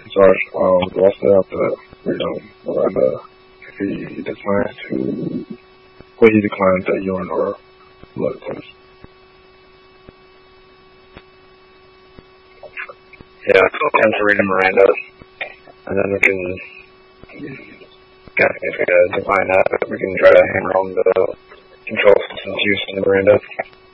Sorry, do I still have to, if he declines he declines the urine or blood test. Yeah, time to read a Miranda, and then we can, if we decline that, we can try to hammer on the control substance use in the Miranda.